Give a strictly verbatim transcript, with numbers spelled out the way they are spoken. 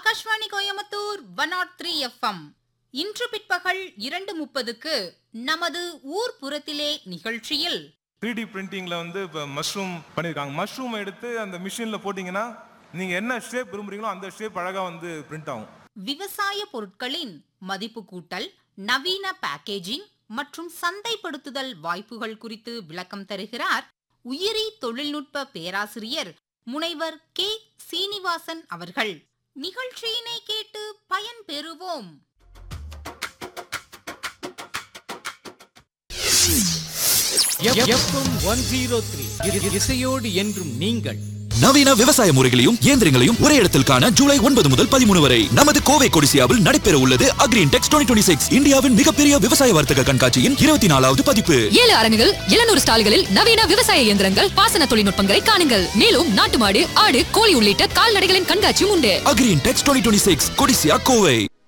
Akashvani Coimbatore one not three FM. இன்று பிற்பகல் இரண்டு முப்பதுக்கு நமது ஊர் புறத்திலே நிகழ்ச்சியில் த்ரீ டி பிரிண்டிங்ல வந்து இப்போ மஷ்ரூம் பண்ணியிருக்காங்க. மஷ்ரூம் எடுத்து அந்த மிஷின்ல போட்டிங்கன்னா நீங்க என்ன ஷேப் விரும்புறீங்களோ அந்த ஷேப் அழகா வந்து பிரிண்ட் ஆகும். விவசாய பொருட்களின் மதிப்பு கூட்டல், நவீன பேக்கேஜிங் மற்றும் சந்தைப்படுத்துதல் வாய்ப்புகள் குறித்து விளக்கம் தருகிறார் உயிரி தொழில்நுட்ப பேராசிரியர் முனைவர் கே சீனிவாசன் அவர்கள். நிகழ்ச்சியினை கேட்டு பயன் பெறுவோம். இசையோடு என்றும் நீங்கள். நவீன விவசாய முறைகளையும் இயந்திரங்களையும் ஒரே இடத்தில் காண ஜூலை ஒன்பது முதல் பதிமூணு வரை நமது கோவை கொடிசியாவில் நடைபெற உள்ளது அக்ரின்டெக்ஸ் டுவெண்ட்டி டுவெண்ட்டி சிக்ஸ், இந்தியாவின் மிகப்பெரிய விவசாய வர்த்தக கண்காட்சியின் இருபத்தி நாலாவது பதிப்பு. ஏழு அரங்குகள், எழுநூறு ஸ்டால்களில் நவீன விவசாய இயந்திரங்கள், பாசன தொழில்நுட்பங்களை காணுங்கள். மேலும் நாட்டு மாடு, ஆடு, கோழி உள்ளிட்ட கால்நடைகளின் கண்காட்சியும் உண்டு. Agrintex twenty twenty six, Codissia, Kovai.